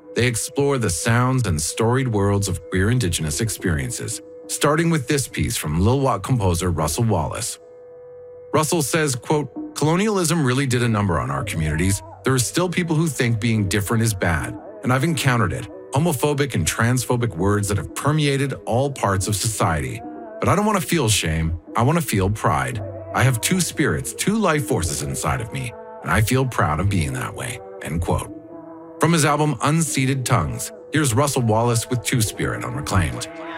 They explore the sounds and storied worlds of queer Indigenous experiences, starting with this piece from Lil Wak composer Russell Wallace. Russell says, quote, "Colonialism really did a number on our communities. There are still people who think being different is bad, and I've encountered it. Homophobic and transphobic words that have permeated all parts of society. But I don't want to feel shame, I want to feel pride. I have two spirits, two life forces inside of me, and I feel proud of being that way." End quote. From his album Unseated Tongues, here's Russell Wallace with Two Spirit on Reclaimed.